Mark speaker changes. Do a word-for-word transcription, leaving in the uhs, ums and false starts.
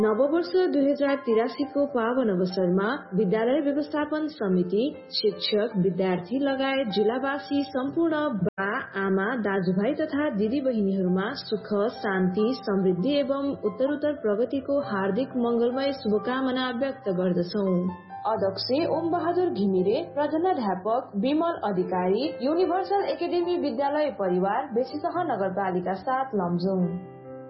Speaker 1: नववर्ष दुई हजार तिरासी को पावन अवसरमा विद्यालय व्यवस्थापन समिति, शिक्षक, विद्यार्थी लगायत जिल्लावासी सम्पूर्ण बा आमा दाजुभाइ तथा दिदी बहिनीहरूमा सुख, शान्ति, समृद्धि एवं उत्तरोत्तर प्रगतिको हार्दिक मंगलमय शुभकामना व्यक्त गर्दछौं। अध्यक्ष ओम बहादुर घिमिरे, प्रधानाध्यापक विमल अधिकारी, युनिभर्सल एकाडेमी विद्यालय परिवार बेसीसह नगरपालिका सात लमजुङ।